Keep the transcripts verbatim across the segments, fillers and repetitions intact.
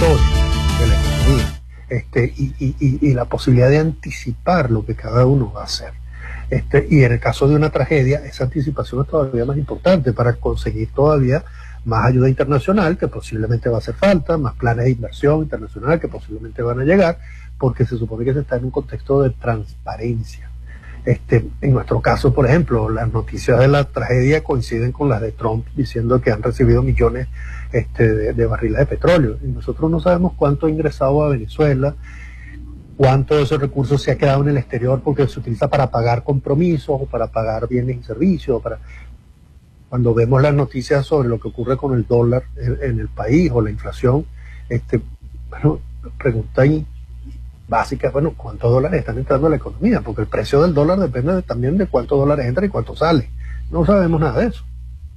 historia de la economía, este, y, y, y, y la posibilidad de anticipar lo que cada uno va a hacer. Este, y en el caso de una tragedia, esa anticipación es todavía más importante para conseguir todavía más ayuda internacional, que posiblemente va a hacer falta, más planes de inversión internacional que posiblemente van a llegar, porque se supone que se está en un contexto de transparencia. Este, en nuestro caso, por ejemplo, las noticias de la tragedia coinciden con las de Trump diciendo que han recibido millones este, de, de barriles de petróleo. Y nosotros no sabemos cuánto ha ingresado a Venezuela, cuánto de esos recursos se ha quedado en el exterior porque se utiliza para pagar compromisos o para pagar bienes y servicios. O para... Cuando vemos las noticias sobre lo que ocurre con el dólar en, en el país o la inflación, este, bueno, pregunta ahí básica, bueno, ¿cuántos dólares están entrando a la economía? Porque el precio del dólar depende de, también de cuántos dólares entra y cuánto sale. No sabemos nada de eso.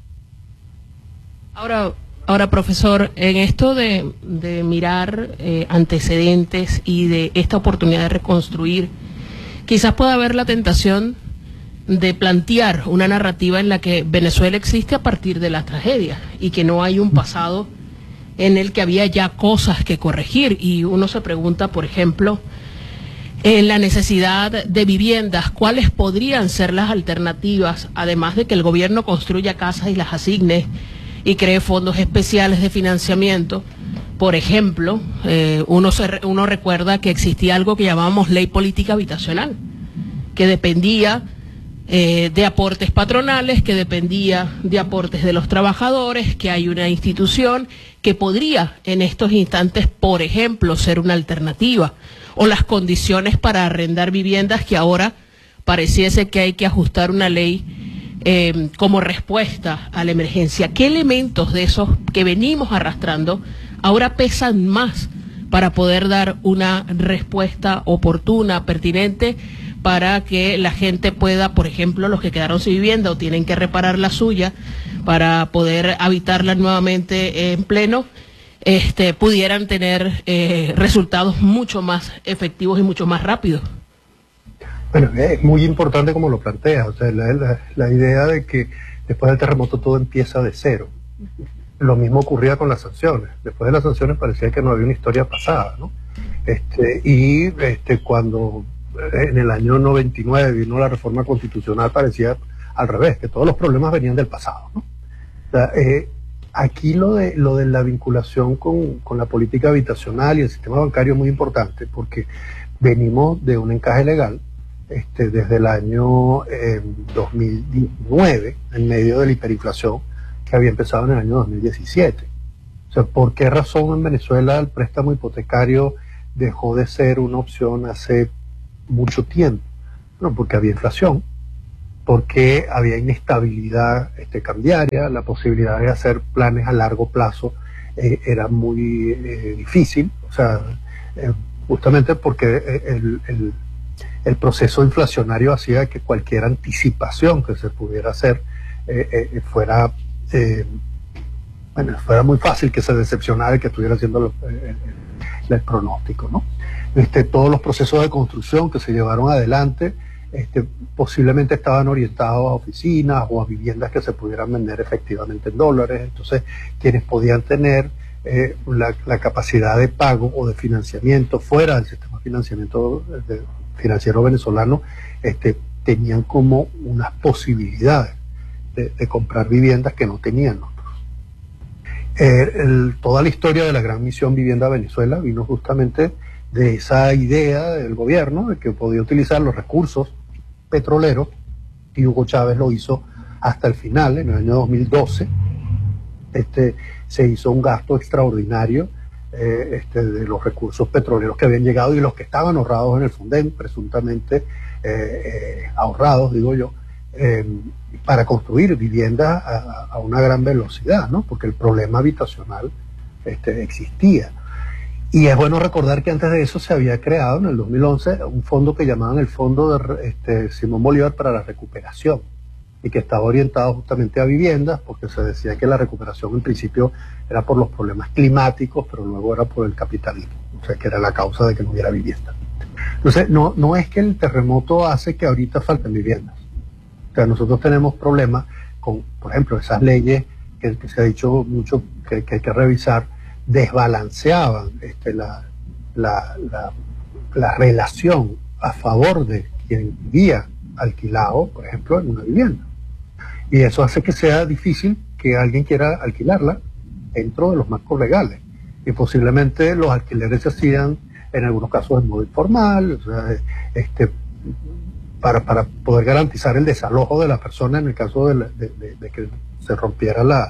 Ahora, ahora profesor, en esto de, de mirar eh, antecedentes y de esta oportunidad de reconstruir, quizás pueda haber la tentación de plantear una narrativa en la que Venezuela existe a partir de la tragedia y que no hay un pasado en el que había ya cosas que corregir, y uno se pregunta, por ejemplo, en la necesidad de viviendas, ¿cuáles podrían ser las alternativas, además de que el gobierno construya casas y las asigne y cree fondos especiales de financiamiento? Por ejemplo, eh, uno, se, uno recuerda que existía algo que llamábamos ley política habitacional, que dependía Eh, de aportes patronales, que dependía de aportes de los trabajadores, que hay una institución que podría en estos instantes, por ejemplo, ser una alternativa, o las condiciones para arrendar viviendas, que ahora pareciese que hay que ajustar una ley eh, como respuesta a la emergencia. ¿Qué elementos de esos que venimos arrastrando ahora pesan más para poder dar una respuesta oportuna, pertinente, para que la gente pueda, por ejemplo, los que quedaron sin vivienda o tienen que reparar la suya para poder habitarla nuevamente en pleno, este, pudieran tener eh, resultados mucho más efectivos y mucho más rápidos? Bueno, es muy importante como lo plantea, o sea, la, la, la idea de que después del terremoto todo empieza de cero. Lo mismo ocurría con las sanciones. Después de las sanciones parecía que no había una historia pasada, ¿no? Este, y este, cuando en el año noventa y nueve vino la reforma constitucional, parecía al revés, que todos los problemas venían del pasado, ¿no? O sea, eh, aquí lo de, lo de la vinculación con, con la política habitacional y el sistema bancario es muy importante, porque venimos de un encaje legal este, desde el año eh, dos mil diecinueve, en medio de la hiperinflación que había empezado en el año dos mil diecisiete. O sea, ¿por qué razón en Venezuela el préstamo hipotecario dejó de ser una opción hace mucho tiempo? Bueno, porque había inflación, porque había inestabilidad este, cambiaria, la posibilidad de hacer planes a largo plazo eh, era muy eh, difícil, o sea, eh, justamente porque el, el, el proceso inflacionario hacía que cualquier anticipación que se pudiera hacer eh, eh, fuera, eh, bueno, fuera muy fácil que se decepcionara el que estuviera haciendo lo, eh, el, el pronóstico, ¿no? Este, todos los procesos de construcción que se llevaron adelante este, posiblemente estaban orientados a oficinas o a viviendas que se pudieran vender efectivamente en dólares. Entonces, quienes podían tener eh, la, la capacidad de pago o de financiamiento fuera del sistema de financiamiento de, financiero venezolano, este, tenían como unas posibilidades de, de comprar viviendas que no tenían otros. Eh, el, toda la historia de la Gran Misión Vivienda Venezuela vino justamente de esa idea del gobierno de que podía utilizar los recursos petroleros, y Hugo Chávez lo hizo hasta el final. En el año dos mil doce este, se hizo un gasto extraordinario eh, este, de los recursos petroleros que habían llegado y los que estaban ahorrados en el Fonden, presuntamente eh, eh, ahorrados, digo yo, eh, para construir viviendas a, a una gran velocidad, ¿no? Porque el problema habitacional este, existía. Y es bueno recordar que antes de eso se había creado en el dos mil once un fondo que llamaban el Fondo de este, Simón Bolívar para la Recuperación, y que estaba orientado justamente a viviendas, porque se decía que la recuperación en principio era por los problemas climáticos, pero luego era por el capitalismo, o sea que era la causa de que no hubiera vivienda. Entonces, no, no es que el terremoto hace que ahorita falten viviendas. O sea, nosotros tenemos problemas con, por ejemplo, esas leyes que, que se ha dicho mucho que, que hay que revisar, desbalanceaban este, la, la, la, la relación a favor de quien vivía alquilado, por ejemplo, en una vivienda. Y eso hace que sea difícil que alguien quiera alquilarla dentro de los marcos legales. Y posiblemente los alquileres se hacían en algunos casos de modo informal, o sea, este, para, para poder garantizar el desalojo de la persona en el caso de, la, de, de, de que se rompiera la,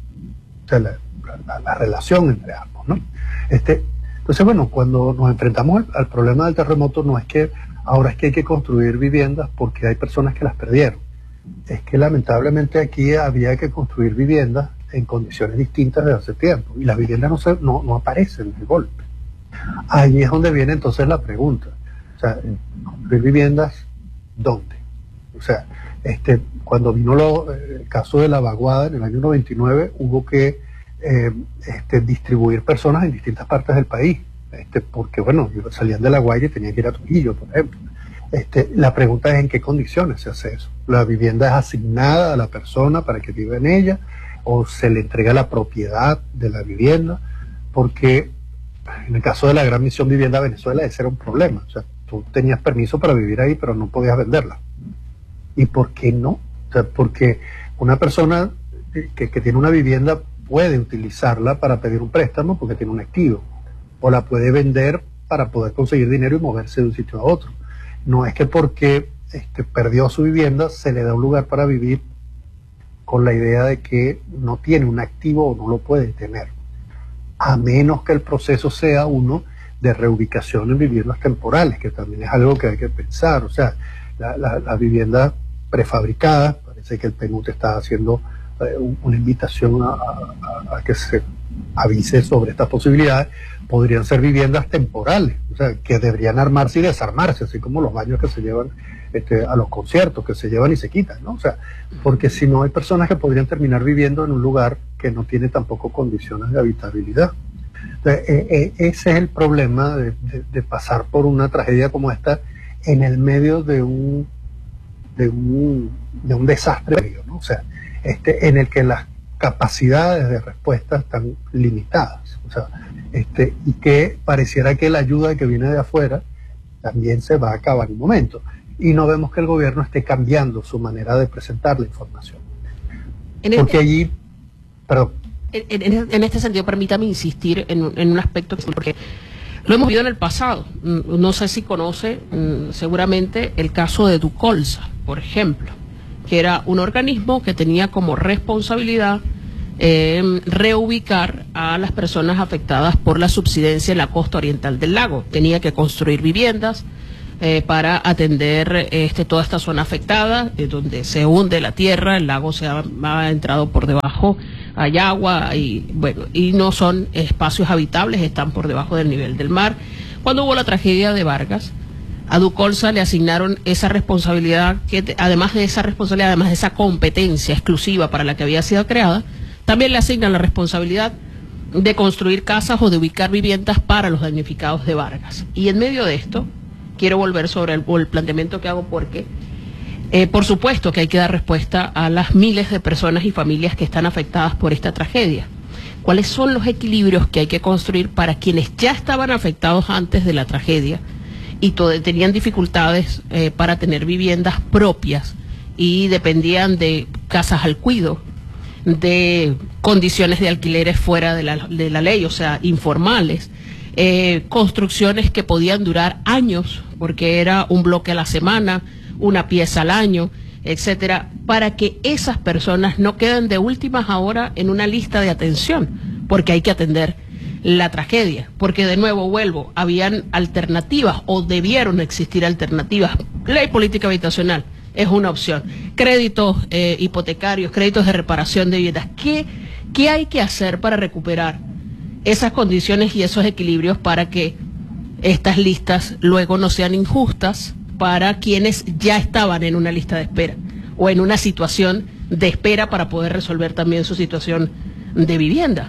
o sea, la, la, la relación entre ambos, ¿no? Este, entonces, bueno, cuando nos enfrentamos al, al problema del terremoto, no es que ahora es que hay que construir viviendas porque hay personas que las perdieron. Es que lamentablemente aquí había que construir viviendas en condiciones distintas de hace tiempo y las viviendas no, se, no, no aparecen de golpe. Ahí es donde viene entonces la pregunta, o sea, construir viviendas, ¿dónde? O sea, este, cuando vino lo, el caso de la vaguada en el año noventa y nueve, hubo que eh, este, distribuir personas en distintas partes del país, este, porque bueno, salían de La Guaira y tenían que ir a Trujillo, por ejemplo. Este, la pregunta es en qué condiciones se hace eso. La vivienda es asignada a la persona para que viva en ella, o se le entrega la propiedad de la vivienda, porque en el caso de la Gran Misión Vivienda Venezuela ese era un problema. O sea, tú tenías permiso para vivir ahí, pero no podías venderla. ¿Y por qué no? O sea, porque una persona que, que tiene una vivienda puede utilizarla para pedir un préstamo porque tiene un activo, o la puede vender para poder conseguir dinero y moverse de un sitio a otro. No es que porque este, perdió su vivienda se le da un lugar para vivir con la idea de que no tiene un activo o no lo puede tener, a menos que el proceso sea uno de reubicación en viviendas temporales, que también es algo que hay que pensar. O sea, la, la, las viviendas prefabricadas, parece que el P N U D está haciendo eh, una invitación a, a, a que se avise sobre estas posibilidades, podrían ser viviendas temporales, o sea, que deberían armarse y desarmarse, así como los baños que se llevan este, a los conciertos, que se llevan y se quitan, ¿no? O sea, porque si no hay personas que podrían terminar viviendo en un lugar que no tiene tampoco condiciones de habitabilidad. Entonces, eh, eh, ese es el problema de, de, de pasar por una tragedia como esta en el medio de un de un, de un desastre, ¿no? O sea, este, en el que las capacidades de respuesta están limitadas, o sea, este, y que pareciera que la ayuda que viene de afuera también se va a acabar en un momento, y no vemos que el gobierno esté cambiando su manera de presentar la información. En porque este, allí, perdón. En, en, en este sentido, permítame insistir en, en un aspecto, porque lo hemos visto en el pasado. No sé si conoce seguramente el caso de Ducolsa, por ejemplo, que era un organismo que tenía como responsabilidad eh, reubicar a las personas afectadas por la subsidencia en la costa oriental del lago. Tenía que construir viviendas eh, para atender este, toda esta zona afectada, eh, donde se hunde la tierra, el lago se ha, ha entrado por debajo, hay agua y, bueno, y no son espacios habitables, están por debajo del nivel del mar. Cuando hubo la tragedia de Vargas, a Ducolsa le asignaron esa responsabilidad, que además de esa responsabilidad, además de esa competencia exclusiva para la que había sido creada, también le asignan la responsabilidad de construir casas o de ubicar viviendas para los damnificados de Vargas. Y en medio de esto, quiero volver sobre el, el planteamiento que hago porque, eh, por supuesto que hay que dar respuesta a las miles de personas y familias que están afectadas por esta tragedia. ¿Cuáles son los equilibrios que hay que construir para quienes ya estaban afectados antes de la tragedia y todo, tenían dificultades eh, para tener viviendas propias y dependían de casas al cuido, de condiciones de alquileres fuera de la, de la ley, o sea, informales, eh, construcciones que podían durar años, porque era un bloque a la semana, una pieza al año, etcétera, para que esas personas no queden de últimas ahora en una lista de atención, porque hay que atender la tragedia, porque de nuevo vuelvo, habían alternativas o debieron existir alternativas. Ley política habitacional es una opción, créditos eh, hipotecarios, créditos de reparación de viviendas. ¿Qué, qué hay que hacer para recuperar esas condiciones y esos equilibrios para que estas listas luego no sean injustas para quienes ya estaban en una lista de espera o en una situación de espera para poder resolver también su situación de vivienda?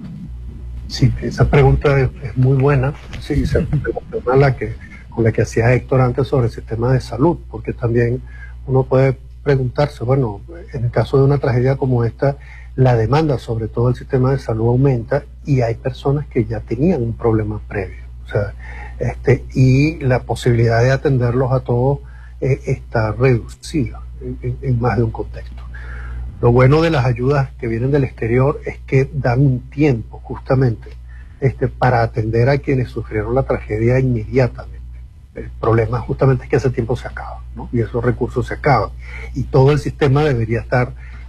Sí, esa pregunta es, es muy buena. Sí, se relaciona la que, con la que hacía Héctor antes sobre el sistema de salud, porque también uno puede preguntarse, bueno, en el caso de una tragedia como esta, la demanda sobre todo el sistema de salud aumenta y hay personas que ya tenían un problema previo. O sea, este, y la posibilidad de atenderlos a todos eh, está reducida en, en, en más de un contexto. Lo bueno de las ayudas que vienen del exterior es que dan un tiempo justamente este, para atender a quienes sufrieron la tragedia inmediatamente. El problema justamente es que ese tiempo se acaba, ¿no? Y esos recursos se acaban. Y todo el sistema debería estar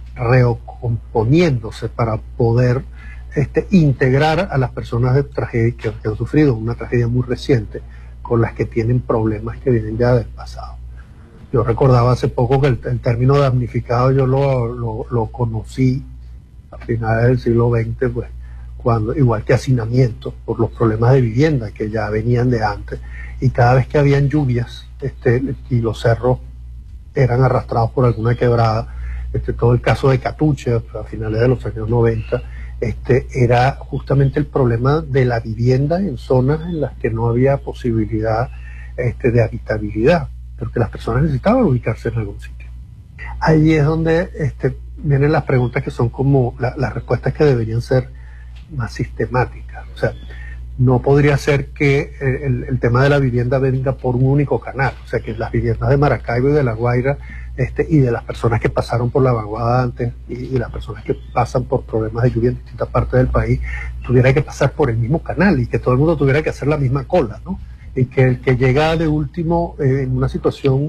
recomponiéndose para poder este, integrar a las personas de tragedia que, que han sufrido una tragedia muy reciente con las que tienen problemas que vienen ya del pasado. Yo recordaba hace poco que el, el término damnificado yo lo, lo, lo conocí a finales del siglo veinte, pues, cuando, igual que hacinamiento, por los problemas de vivienda que ya venían de antes, y cada vez que habían lluvias este, y los cerros eran arrastrados por alguna quebrada, este, todo el caso de Catuche a finales de los años noventa, este, era justamente el problema de la vivienda en zonas en las que no había posibilidad este, de habitabilidad, pero que las personas necesitaban ubicarse en algún sitio. Ahí es donde este, vienen las preguntas que son como la, las respuestas que deberían ser más sistemáticas. O sea, no podría ser que el, el tema de la vivienda venga por un único canal. O sea, que las viviendas de Maracaibo y de La Guaira este, y de las personas que pasaron por la vaguada antes y, y las personas que pasan por problemas de lluvia en distintas partes del país tuviera que pasar por el mismo canal y que todo el mundo tuviera que hacer la misma cola, ¿no? Y que el que llega de último eh, en una situación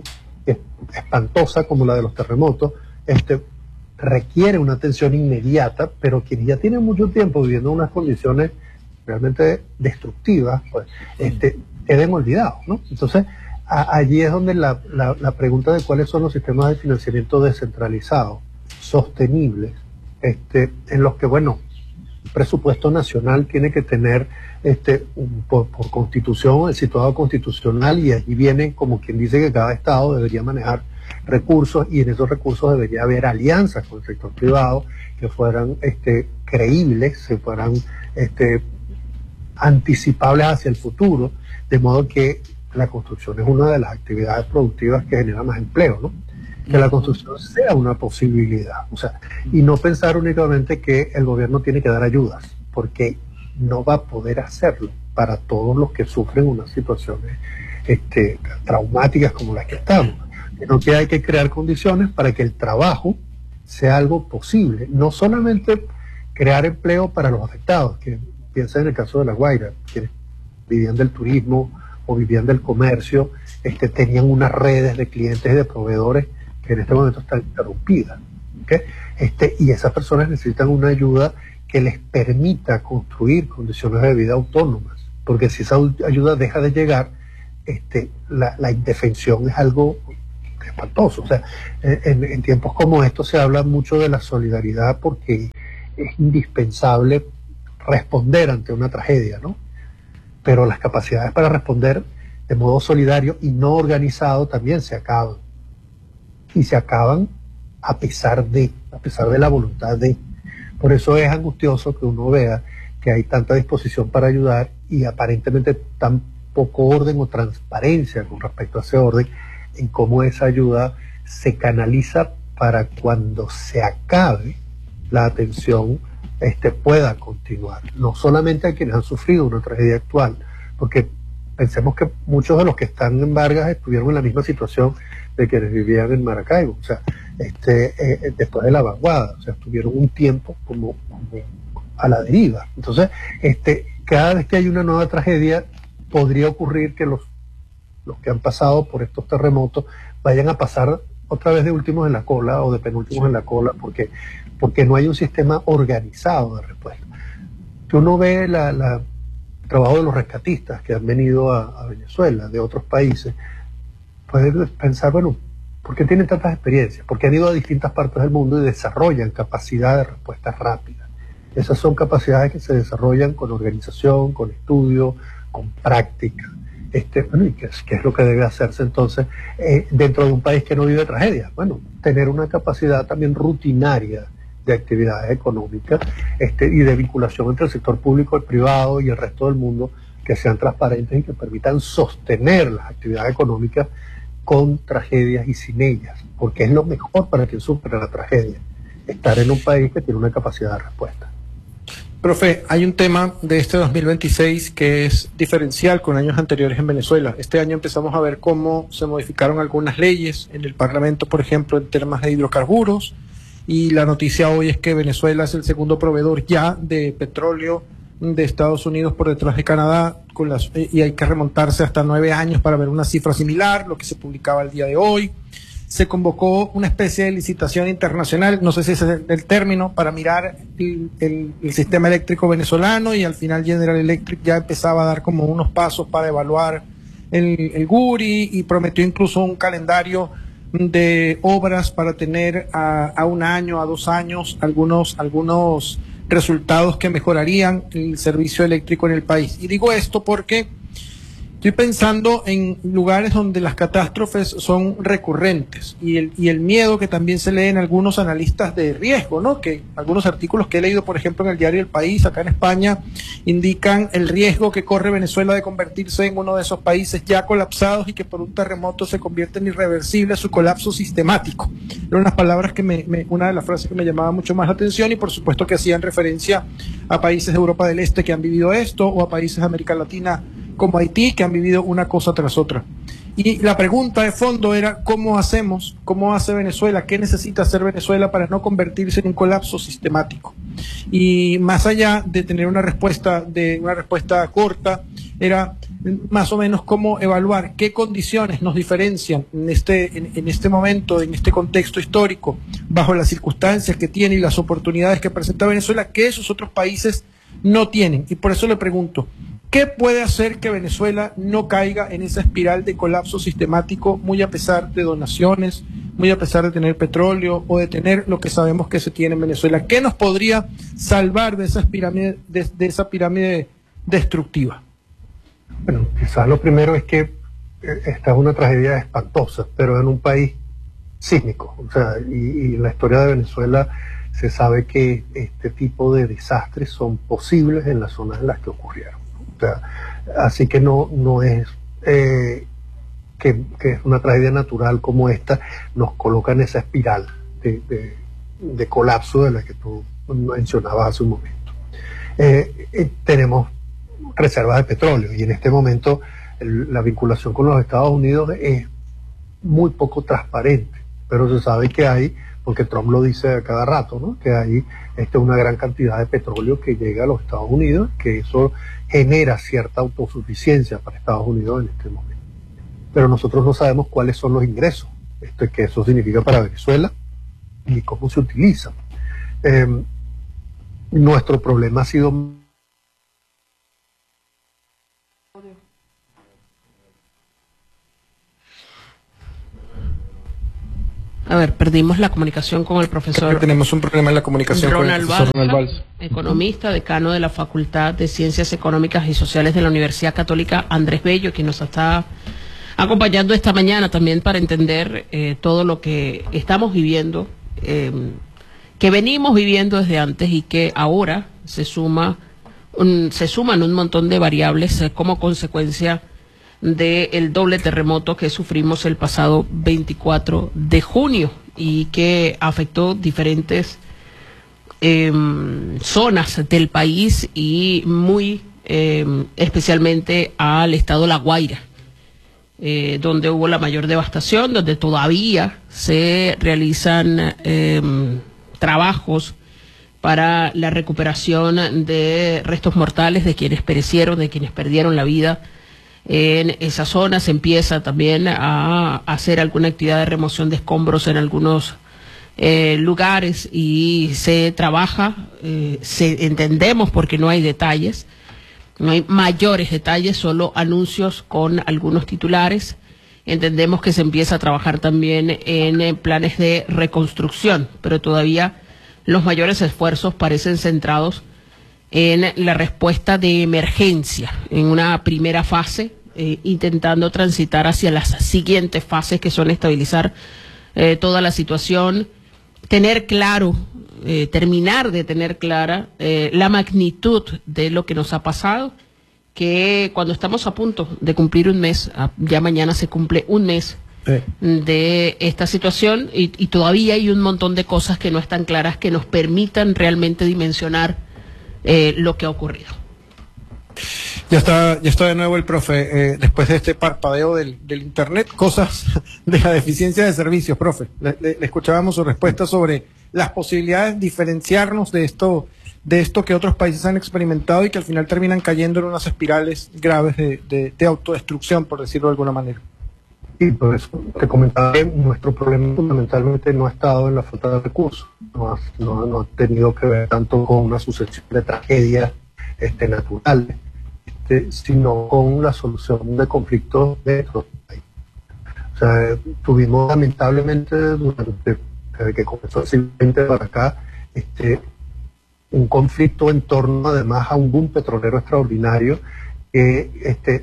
espantosa como la de los terremotos, este, requiere una atención inmediata, pero quienes ya tienen mucho tiempo viviendo unas condiciones realmente destructivas, pues, este, queden olvidados, ¿no? Entonces, a, allí es donde la, la, la pregunta de cuáles son los sistemas de financiamiento descentralizados, sostenibles, este, en los que, bueno, el presupuesto nacional tiene que tener este, un, por, por constitución, el situado constitucional, y allí viene como quien dice que cada estado debería manejar recursos, y en esos recursos debería haber alianzas con el sector privado que fueran este, creíbles, que fueran este, anticipables hacia el futuro, de modo que la construcción es una de las actividades productivas que genera más empleo, ¿no? Que la construcción sea una posibilidad, o sea, y no pensar únicamente que el gobierno tiene que dar ayudas, porque no va a poder hacerlo para todos los que sufren unas situaciones este, traumáticas como las que estamos, sino que hay que crear condiciones para que el trabajo sea algo posible, no solamente crear empleo para los afectados, que piensa en el caso de La Guaira, quienes vivían del turismo o vivían del comercio, este, tenían unas redes de clientes y de proveedores que en este momento están interrumpidas, ¿okay? Este, y esas personas necesitan una ayuda que les permita construir condiciones de vida autónomas, porque si esa ayuda deja de llegar, este, la, la indefensión es algo espantoso. O sea, en, en tiempos como estos se habla mucho de la solidaridad porque es indispensable responder ante una tragedia, ¿no? Pero las capacidades para responder de modo solidario y no organizado también se acaban. Y se acaban a pesar de, a pesar de la voluntad de. Por eso es angustioso que uno vea que hay tanta disposición para ayudar y aparentemente tan poco orden o transparencia con respecto a ese orden en cómo esa ayuda se canaliza para cuando se acabe la atención este, pueda continuar. No solamente a quienes han sufrido una tragedia actual, porque pensemos que muchos de los que están en Vargas estuvieron en la misma situación de quienes vivían en Maracaibo, o sea, este, eh, después de la vaguada, o sea, estuvieron un tiempo como, como a la deriva. Entonces, este, cada vez que hay una nueva tragedia, podría ocurrir que los, los que han pasado por estos terremotos vayan a pasar otra vez de últimos en la cola o de penúltimos en la cola, porque, porque no hay un sistema organizado de respuesta. Que uno ve la, la, el trabajo de los rescatistas que han venido a, a Venezuela, de otros países, puede pensar, bueno, ¿por qué tienen tantas experiencias? Porque han ido a distintas partes del mundo y desarrollan capacidad de respuesta rápida. Esas son capacidades que se desarrollan con organización, con estudio, con práctica. Este, bueno, ¿y qué es, qué es lo que debe hacerse entonces eh, dentro de un país que no vive tragedias? Bueno, tener una capacidad también rutinaria de actividades económicas este, y de vinculación entre el sector público, el privado y el resto del mundo, que sean transparentes y que permitan sostener las actividades económicas con tragedias y sin ellas, porque es lo mejor para quien sufre la tragedia. estar en un país que tiene una capacidad de respuesta. Profe, hay un tema de este dos mil veintiséis que es diferencial con años anteriores en Venezuela. Este año empezamos a ver cómo se modificaron algunas leyes en el Parlamento, por ejemplo, en temas de hidrocarburos, y la noticia hoy es que Venezuela es el segundo proveedor ya de petróleo de Estados Unidos por detrás de Canadá, con las, y hay que remontarse hasta nueve años para ver una cifra similar, lo que se publicaba el día de hoy. Se convocó una especie de licitación internacional, no sé si ese es el, el término, para mirar el, el, el sistema eléctrico venezolano, y al final General Electric ya empezaba a dar como unos pasos para evaluar el, el Guri, y prometió incluso un calendario de obras para tener a, a un año, a dos años, algunos, algunos resultados que mejorarían el servicio eléctrico en el país. Y digo esto porque estoy pensando en lugares donde las catástrofes son recurrentes, y el, y el miedo que también se lee en algunos analistas de riesgo, ¿no? Que algunos artículos que he leído, por ejemplo, en el diario El País, acá en España, indican el riesgo que corre Venezuela de convertirse en uno de esos países ya colapsados y que por un terremoto se convierte en irreversible su colapso sistemático. Eran unas palabras que me, me, una de las frases que me llamaba mucho más la atención, y por supuesto que hacían referencia a países de Europa del Este que han vivido esto, o a países de América Latina como Haití, que han vivido una cosa tras otra. Y la pregunta de fondo era, ¿cómo hacemos? ¿Cómo hace Venezuela? ¿Qué necesita hacer Venezuela para no convertirse en un colapso sistemático? Y más allá de tener una respuesta, de una respuesta corta, era más o menos cómo evaluar qué condiciones nos diferencian en este, en, en este momento, en este contexto histórico, bajo las circunstancias que tiene y las oportunidades que presenta Venezuela, que esos otros países no tienen. Y por eso le pregunto, ¿qué puede hacer que Venezuela no caiga en esa espiral de colapso sistemático, muy a pesar de donaciones, muy a pesar de tener petróleo o de tener lo que sabemos que se tiene en Venezuela? ¿Qué nos podría salvar de esa pirámide, de, de esa pirámide destructiva? Bueno, quizás lo primero es que esta es una tragedia espantosa, pero en un país sísmico. O sea, y, y en la historia de Venezuela se sabe que este tipo de desastres son posibles en las zonas en las que ocurrieron. O sea, así que no, no es eh, que, que es una tragedia natural como esta, nos coloca en esa espiral de, de, de colapso de la que tú mencionabas hace un momento. Eh, eh, tenemos reservas de petróleo, y en este momento el, la vinculación con los Estados Unidos es muy poco transparente, pero se sabe que hay, porque Trump lo dice a cada rato, ¿no? Que hay este, una gran cantidad de petróleo que llega a los Estados Unidos, que eso genera cierta autosuficiencia para Estados Unidos en este momento. Pero nosotros no sabemos cuáles son los ingresos, esto es que eso significa para Venezuela y cómo se utiliza. Eh, nuestro problema ha sido... A ver, perdimos la comunicación con el profesor. Creo que tenemos un problema en la comunicación Ronald con el profesor Balsa, Ronald Balsa, economista, decano de la Facultad de Ciencias Económicas y Sociales de la Universidad Católica Andrés Bello, quien nos está acompañando esta mañana también para entender eh, todo lo que estamos viviendo, eh, que venimos viviendo desde antes y que ahora se suma un, se suman un montón de variables eh, como consecuencia del doble terremoto que sufrimos el pasado veinticuatro de junio y que afectó diferentes eh, zonas del país y muy eh, especialmente al estado La Guaira, eh, donde hubo la mayor devastación, donde todavía se realizan eh, trabajos para la recuperación de restos mortales de quienes perecieron, de quienes perdieron la vida. En esa zona se empieza también a hacer alguna actividad de remoción de escombros en algunos eh, lugares y se trabaja, eh, se, entendemos porque no hay detalles, no hay mayores detalles, solo anuncios con algunos titulares. Entendemos que se empieza a trabajar también en, en planes de reconstrucción, pero todavía los mayores esfuerzos parecen centrados en la respuesta de emergencia, en una primera fase, eh, intentando transitar hacia las siguientes fases, que son estabilizar eh, toda la situación, tener claro, eh, terminar de tener clara eh, la magnitud de lo que nos ha pasado, que cuando estamos a punto de cumplir un mes, ya mañana se cumple un mes sí. de esta situación y, y todavía hay un montón de cosas que no están claras que nos permitan realmente dimensionar eh, lo que ha ocurrido. Ya está, ya está de nuevo el profe, eh, después de este parpadeo del, del internet, cosas de la deficiencia de servicios, profe. Le, le, le escuchábamos su respuesta sobre las posibilidades de diferenciarnos de esto, de esto que otros países han experimentado y que al final terminan cayendo en unas espirales graves de, de, de autodestrucción, por decirlo de alguna manera. Y por eso te comentaba que nuestro problema fundamentalmente no ha estado en la falta de recursos, no ha, no, no ha tenido que ver tanto con una sucesión de tragedias este, naturales, este, sino con la solución de conflictos dentro del país. O sea, tuvimos lamentablemente durante desde que comenzó el siglo veinte para acá este, un conflicto en torno además a un boom petrolero extraordinario que este,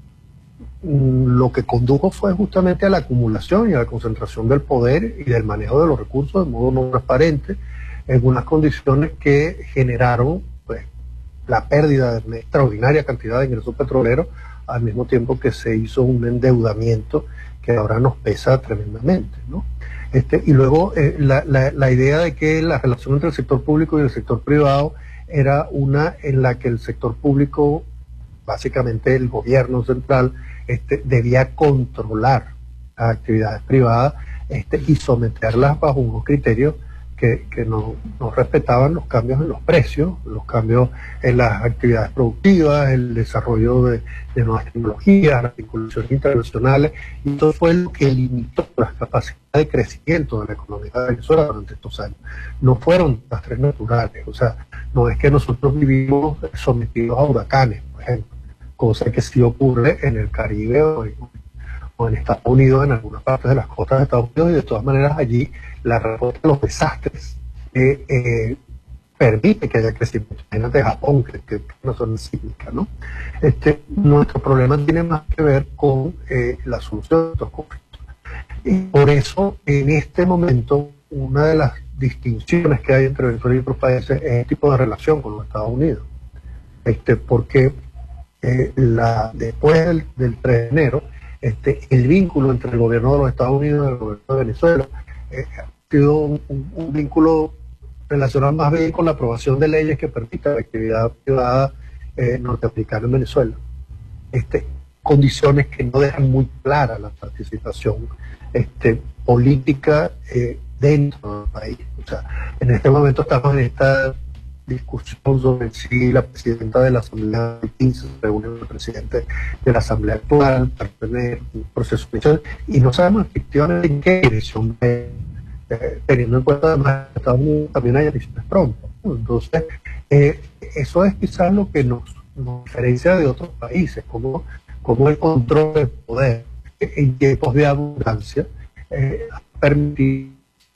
lo que condujo fue justamente a la acumulación y a la concentración del poder y del manejo de los recursos de modo no transparente en unas condiciones que generaron pues, la pérdida de una extraordinaria cantidad de ingresos petroleros al mismo tiempo que se hizo un endeudamiento que ahora nos pesa tremendamente, ¿no? Este, y luego eh, la, la, la idea de que la relación entre el sector público y el sector privado era una en la que el sector público, básicamente el gobierno central, este, debía controlar las actividades privadas este, y someterlas bajo unos criterios que, que no, no respetaban los cambios en los precios, los cambios en las actividades productivas, el desarrollo de, de nuevas tecnologías, las vinculaciones internacionales, y todo fue lo que limitó las capacidades de crecimiento de la economía de Venezuela durante estos años. No fueron desastres naturales, o sea, no es que nosotros vivimos sometidos a huracanes, por ejemplo, cosa que sí ocurre en el Caribe o en, o en Estados Unidos, en algunas partes de las costas de Estados Unidos, y de todas maneras allí la respuesta a los desastres eh, eh, permite que haya crecimiento. Imagínate Japón, que, que es una zona sísmica, ¿no? Este, nuestro problema tiene más que ver con eh, la solución de estos conflictos. Y por eso, en este momento, una de las distinciones que hay entre Venezuela y otros países es el tipo de relación con los Estados Unidos. Este, porque eh, la, después del, del tres de enero, este, el vínculo entre el gobierno de los Estados Unidos y el gobierno de Venezuela eh, ha sido un, un, un vínculo relacionado más bien con la aprobación de leyes que permitan la actividad privada eh, norteamericana en Venezuela. Este, condiciones que no dejan muy clara la participación este, política eh, dentro del país. O sea, en este momento estamos en esta discusión sobre si la presidenta de la Asamblea del quince se reúne con el presidente de la Asamblea actual para tener un proceso de elección, y no sabemos efectivamente en qué dirección, eh, eh, teniendo en cuenta además que Estados Unidos también hay elecciones pronto. Entonces, eh, eso es quizás lo que nos, nos diferencia de otros países, como, como el control del poder en tiempos de abundancia eh, permitir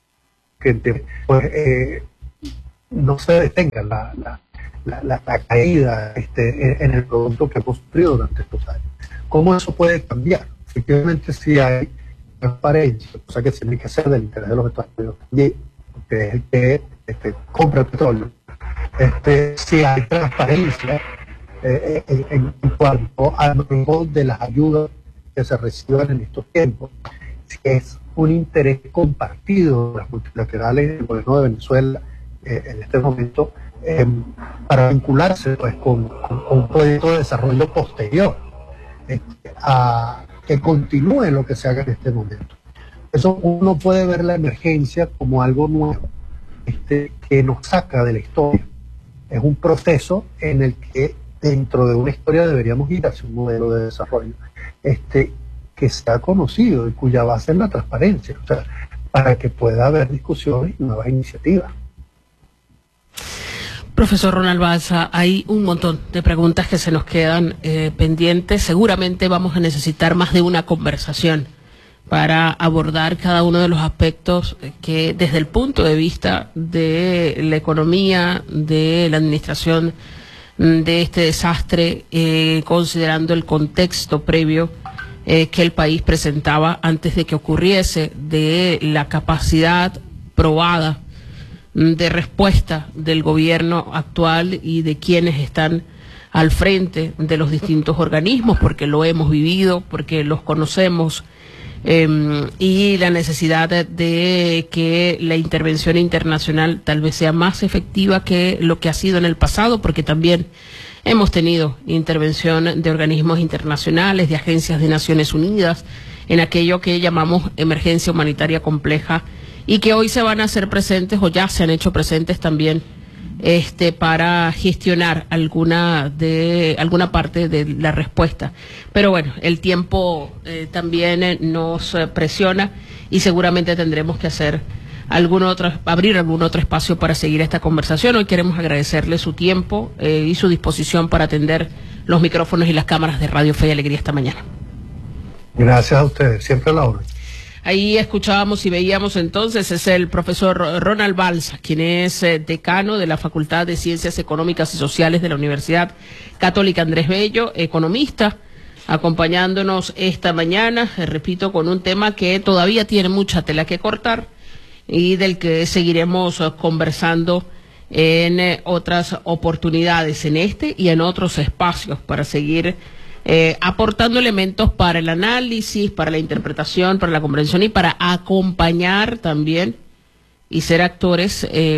que pues, eh, no se detenga la, la, la, la, la caída este, en, en el producto que hemos sufrido durante estos años. ¿Cómo eso puede cambiar? Efectivamente, si hay transparencia, cosa que tiene que ser del interés de los Estados Unidos también, que es el que este, compra el petróleo. Este, si hay transparencia eh, en, en cuanto al manejo de las ayudas que se reciban en estos tiempos, si es un interés compartido de las multilaterales del gobierno de Venezuela eh, en este momento eh, para vincularse pues, con, con, con un proyecto de desarrollo posterior este, a que continúe lo que se haga en este momento. Eso uno puede ver la emergencia como algo nuevo este, que nos saca de la historia. Es un proceso en el que dentro de una historia deberíamos ir hacia un modelo de desarrollo este, que sea conocido y cuya base es la transparencia, o sea, para que pueda haber discusiones y nuevas iniciativas. Profesor Ronald Balsa, hay un montón de preguntas que se nos quedan eh, pendientes. Seguramente vamos a necesitar más de una conversación para abordar cada uno de los aspectos que desde el punto de vista de la economía, de la administración de este desastre, eh, considerando el contexto previo eh, que el país presentaba antes de que ocurriese, de la capacidad probada de respuesta del gobierno actual y de quienes están al frente de los distintos organismos, porque lo hemos vivido, porque los conocemos eh, y la necesidad de, de que la intervención internacional tal vez sea más efectiva que lo que ha sido en el pasado, porque también hemos tenido intervención de organismos internacionales, de agencias de Naciones Unidas, en aquello que llamamos emergencia humanitaria compleja, y que hoy se van a hacer presentes o ya se han hecho presentes también este para gestionar alguna de alguna parte de la respuesta. Pero bueno, el tiempo eh, también eh, nos eh, presiona y seguramente tendremos que hacer algún otro, abrir algún otro espacio para seguir esta conversación. Hoy queremos agradecerle su tiempo eh, y su disposición para atender los micrófonos y las cámaras de Radio Fe y Alegría esta mañana. Gracias a ustedes, siempre a la orden. Ahí escuchábamos y veíamos entonces, es el profesor Ronald Balsa, quien es eh, decano de la Facultad de Ciencias Económicas y Sociales de la Universidad Católica Andrés Bello, economista, acompañándonos esta mañana, eh, repito, con un tema que todavía tiene mucha tela que cortar y del que seguiremos eh, conversando en eh, otras oportunidades, en este y en otros espacios, para seguir Eh, aportando elementos para el análisis, para la interpretación, para la comprensión y para acompañar también y ser actores eh,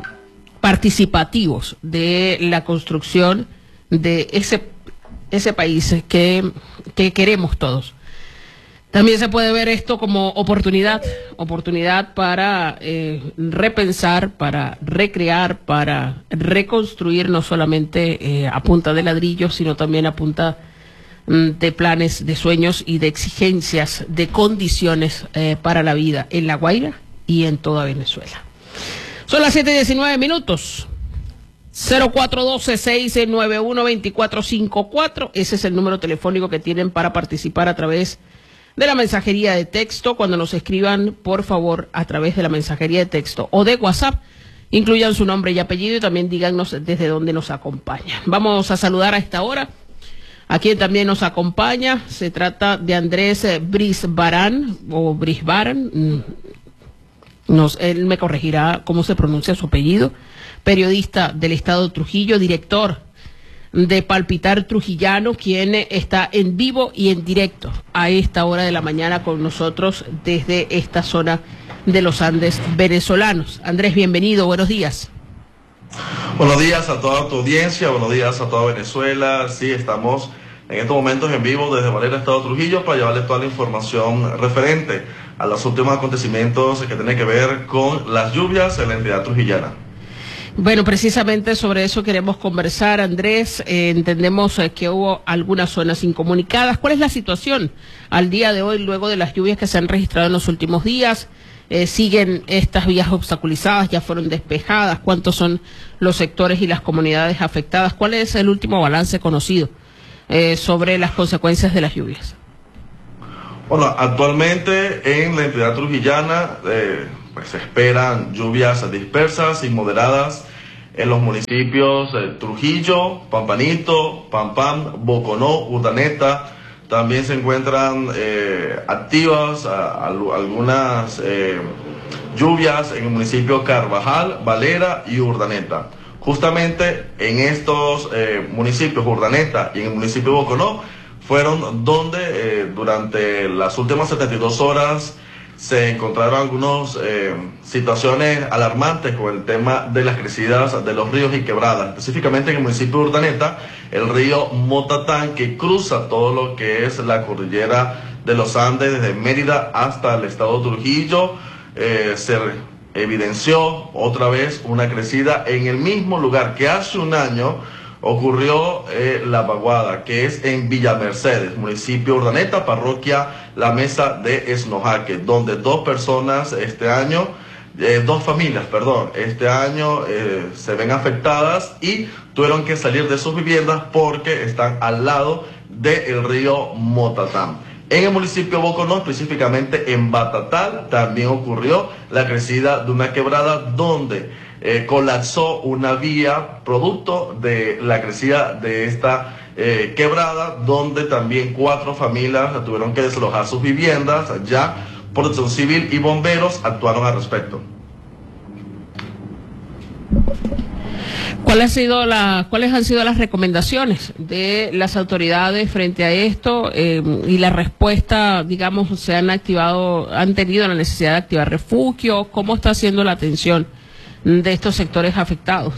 participativos de la construcción de ese, ese país que, que queremos todos. También se puede ver esto como oportunidad, oportunidad para eh, repensar, para recrear, para reconstruir, no solamente eh, a punta de ladrillos, sino también a punta de planes, de sueños y de exigencias, de condiciones eh, para la vida en La Guaira y en toda Venezuela. Son las siete y diecinueve minutos. cero cuatro uno dos, seis nueve uno, dos cuatro cinco cuatro. Ese es el número telefónico que tienen para participar a través de la mensajería de texto. Cuando nos escriban, por favor, a través de la mensajería de texto o de WhatsApp, incluyan su nombre y apellido y también díganos desde dónde nos acompañan. Vamos a saludar a esta hora a quien también nos acompaña. Se trata de Andrés Brisbarán, o Brisbarán, nos, él me corregirá cómo se pronuncia su apellido, periodista del Estado de Trujillo, director de Palpitar Trujillano, quien está en vivo y en directo a esta hora de la mañana con nosotros desde esta zona de los Andes venezolanos. Andrés, bienvenido, buenos días. Buenos días a toda tu audiencia, buenos días a toda Venezuela. Sí, estamos en estos momentos en vivo desde Valera, Estado Trujillo, para llevarles toda la información referente a los últimos acontecimientos que tienen que ver con las lluvias en la entidad trujillana. Bueno, precisamente sobre eso queremos conversar, Andrés. Eh, entendemos eh, que hubo algunas zonas incomunicadas. ¿Cuál es la situación al día de hoy luego de las lluvias que se han registrado en los últimos días? Eh, ¿Siguen estas vías obstaculizadas? ¿Ya fueron despejadas? ¿Cuántos son los sectores y las comunidades afectadas? ¿Cuál es el último balance conocido eh, sobre las consecuencias de las lluvias? Bueno, actualmente en la entidad trujillana eh, pues se esperan lluvias dispersas y moderadas en los municipios eh, Trujillo, Pampanito, Pampán, Boconó, Urdaneta. También se encuentran eh, activas a, a, algunas eh, lluvias en el municipio Carvajal, Valera y Urdaneta. Justamente en estos eh, municipios, Urdaneta y en el municipio Boconó, fueron donde eh, durante las últimas setenta y dos horas se encontraron algunas eh, situaciones alarmantes con el tema de las crecidas de los ríos y quebradas. Específicamente en el municipio de Urdaneta, el río Motatán, que cruza todo lo que es la cordillera de los Andes, desde Mérida hasta el estado de Trujillo, eh, se evidenció otra vez una crecida en el mismo lugar que hace un año ocurrió eh, la vaguada, que es en Villa Mercedes, municipio de Urdaneta, parroquia La Mesa de Esnojaque, donde dos personas este año, eh, dos familias, perdón, este año eh, se ven afectadas y tuvieron que salir de sus viviendas porque están al lado del río Motatán. En el municipio de Boconó, específicamente en Batatal, también ocurrió la crecida de una quebrada donde Eh, colapsó una vía producto de la crecida de esta eh, quebrada, donde también cuatro familias tuvieron que desalojar sus viviendas. Ya Protección Civil y bomberos actuaron al respecto. ¿Cuál ha sido la, ¿Cuáles han sido las recomendaciones de las autoridades frente a esto eh, y la respuesta, digamos, se han activado, han tenido la necesidad de activar refugio? ¿Cómo está siendo la atención de estos sectores afectados?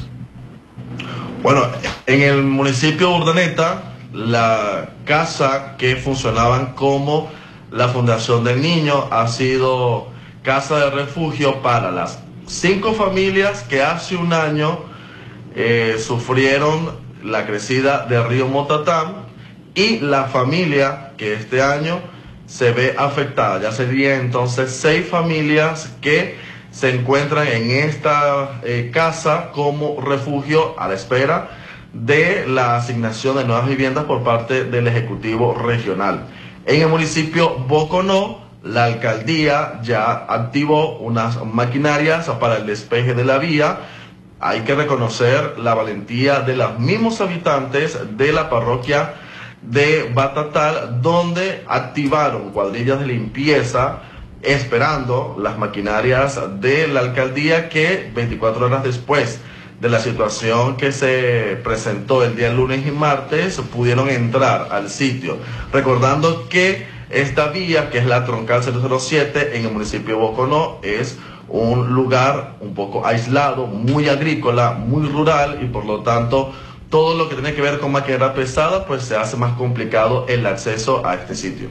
Bueno, en el municipio de Urdaneta, la casa que funcionaban como la Fundación del Niño ha sido casa de refugio para las cinco familias que hace un año Eh, sufrieron la crecida del río Motatán, y la familia que este año se ve afectada. Ya serían entonces seis familias que se encuentran en esta eh, casa como refugio a la espera de la asignación de nuevas viviendas por parte del Ejecutivo Regional. En el municipio Boconó, la alcaldía ya activó unas maquinarias para el despeje de la vía. Hay que reconocer la valentía de los mismos habitantes de la parroquia de Batatal, donde activaron cuadrillas de limpieza esperando las maquinarias de la alcaldía, que veinticuatro horas después de la situación que se presentó el día lunes y martes pudieron entrar al sitio. Recordando que esta vía, que es la troncal cero cero siete en el municipio de Boconó, es un lugar un poco aislado, muy agrícola, muy rural, y por lo tanto todo lo que tiene que ver con maquinaria pesada pues se hace más complicado el acceso a este sitio.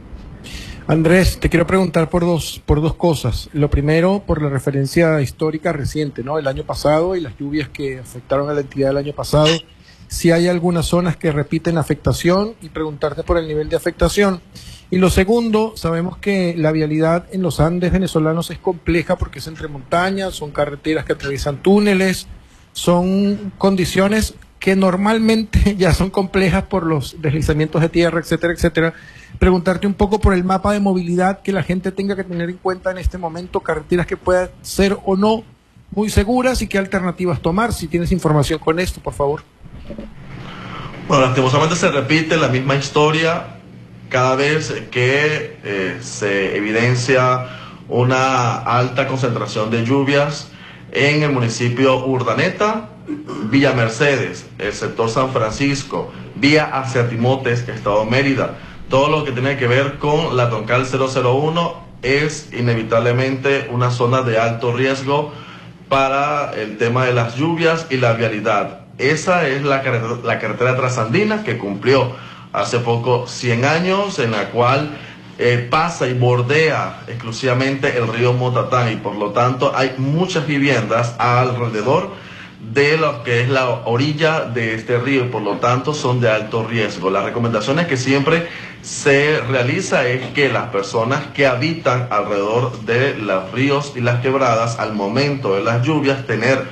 Andrés, te quiero preguntar por dos, por dos cosas. Lo primero, por la referencia histórica reciente, ¿no? El año pasado y las lluvias que afectaron a la entidad el año pasado. Si hay algunas zonas que repiten afectación, y preguntarte por el nivel de afectación. Y lo segundo, sabemos que la vialidad en los Andes venezolanos es compleja porque es entre montañas, son carreteras que atraviesan túneles, son condiciones que normalmente ya son complejas por los deslizamientos de tierra, etcétera, etcétera. Preguntarte un poco por el mapa de movilidad que la gente tenga que tener en cuenta en este momento, carreteras que puedan ser o no muy seguras y qué alternativas tomar. Si tienes información con esto, por favor. Bueno, lastimosamente se repite la misma historia cada vez que eh, se evidencia una alta concentración de lluvias en el municipio Urdaneta, Villa Mercedes, el sector San Francisco, vía hacia Timotes, Estado Mérida. Todo lo que tiene que ver con la troncal cero cero uno es inevitablemente una zona de alto riesgo para el tema de las lluvias y la vialidad. Esa es la carretera, la carretera trasandina que cumplió hace poco cien años, en la cual eh, pasa y bordea exclusivamente el río Motatán, y por lo tanto hay muchas viviendas alrededor de lo que es la orilla de este río, y por lo tanto son de alto riesgo. Las recomendaciones que siempre se realiza es que las personas que habitan alrededor de los ríos y las quebradas, al momento de las lluvias, tener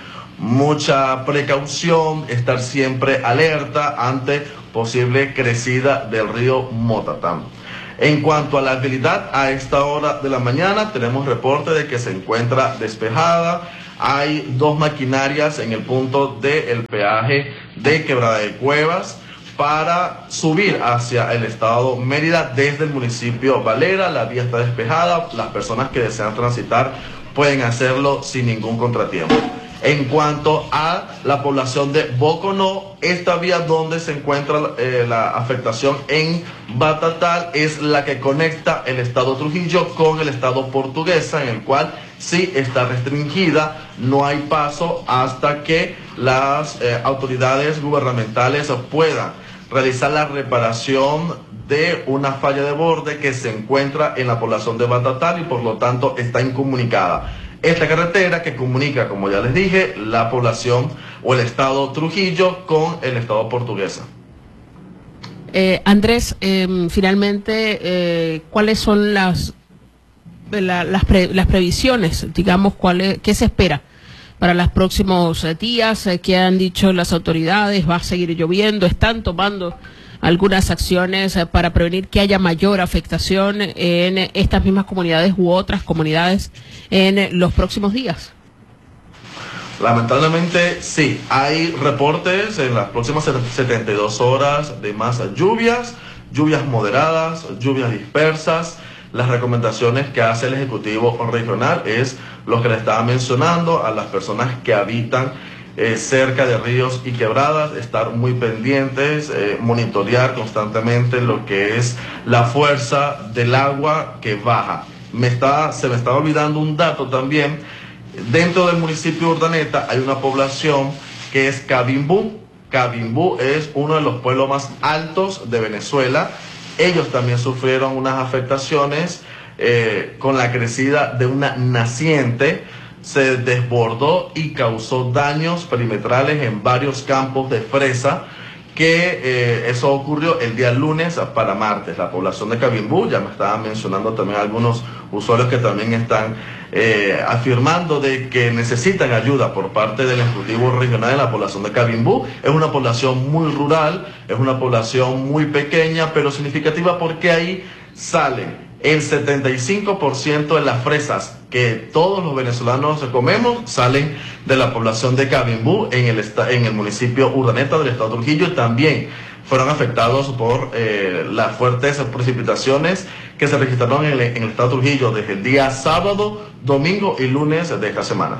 mucha precaución, estar siempre alerta ante posible crecida del río Motatán. En cuanto a la vialidad, a esta hora de la mañana tenemos reporte de que se encuentra despejada. Hay dos maquinarias en el punto del peaje de Quebrada de Cuevas para subir hacia el estado Mérida desde el municipio Valera. La vía está despejada, las personas que desean transitar pueden hacerlo sin ningún contratiempo. En cuanto a la población de Boconó, esta vía donde se encuentra eh, la afectación en Batatal es la que conecta el estado Trujillo con el estado Portuguesa, en el cual sí está restringida, no hay paso hasta que las eh, autoridades gubernamentales puedan realizar la reparación de una falla de borde que se encuentra en la población de Batatal y por lo tanto está incomunicada. Esta carretera que comunica, como ya les dije, la población o el estado Trujillo con el estado Portuguesa. Eh, Andrés, eh, finalmente, eh, ¿cuáles son las la, las, pre, las previsiones? Digamos, ¿cuál, ¿qué se espera para los próximos días? Eh, ¿Qué han dicho las autoridades? ¿Va a seguir lloviendo? ¿Están tomando algunas acciones eh, para prevenir que haya mayor afectación en estas mismas comunidades u otras comunidades en los próximos días? Lamentablemente sí, hay reportes en las próximas setenta y dos horas de más lluvias, lluvias moderadas, lluvias dispersas. Las recomendaciones que hace el Ejecutivo Regional es lo que le estaba mencionando a las personas que habitan eh, cerca de ríos y quebradas, estar muy pendientes, eh, monitorear constantemente lo que es la fuerza del agua que baja. Me está, se me estaba olvidando un dato también. Dentro del municipio de Urdaneta hay una población que es Cabimbú. Cabimbú es uno de los pueblos más altos de Venezuela. Ellos también sufrieron unas afectaciones eh, con la crecida de una naciente. Se desbordó y causó daños perimetrales en varios campos de fresa, que eh, eso ocurrió el día lunes para martes. La población de Cabimbú, ya me estaban mencionando también algunos usuarios que también están eh, afirmando de que necesitan ayuda por parte del Ejecutivo Regional en la población de Cabimbú. Es una población muy rural, es una población muy pequeña, pero significativa, porque ahí salen el setenta y cinco por ciento de las fresas que todos los venezolanos comemos, salen de la población de Cabimbú en el, en el municipio Urdaneta del estado de Trujillo, y también fueron afectados por eh, las fuertes precipitaciones que se registraron en el, en el estado de Trujillo desde el día sábado, domingo y lunes de esta semana.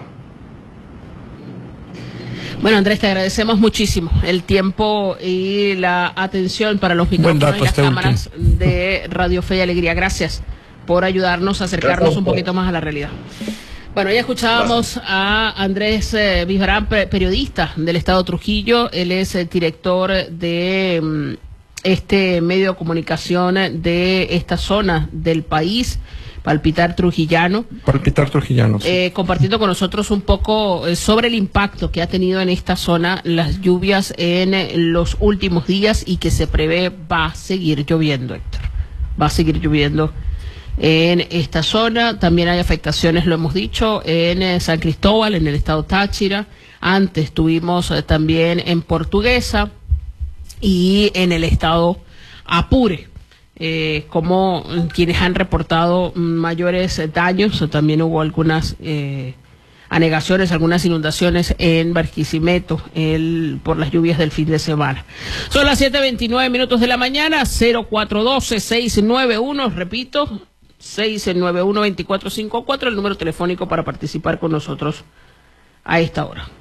Bueno, Andrés, te agradecemos muchísimo el tiempo y la atención para los micrófonos y las cámaras de Radio Fe y Alegría. Gracias por ayudarnos a acercarnos un poquito más a la realidad. Bueno, ya escuchábamos a Andrés eh, Bisbarán, periodista del estado de Trujillo. Él es el director de um, este medio de comunicación de esta zona del país, Palpitar Trujillano. Palpitar Trujillano, sí. Eh, compartiendo con nosotros un poco eh, sobre el impacto que ha tenido en esta zona las lluvias en eh, los últimos días, y que se prevé va a seguir lloviendo, Héctor. Va a seguir lloviendo en esta zona. También hay afectaciones, lo hemos dicho, en eh, San Cristóbal, en el estado Táchira. Antes tuvimos eh, también en Portuguesa y en el estado Apure. Eh, como quienes han reportado mayores daños. También hubo algunas eh, anegaciones, algunas inundaciones en Barquisimeto el, por las lluvias del fin de semana. Son las siete veintinueve minutos de la mañana. Cero cuatro uno dos, seis nueve uno, repito, seis nueve uno, dos cuatro cinco cuatro, el número telefónico para participar con nosotros a esta hora.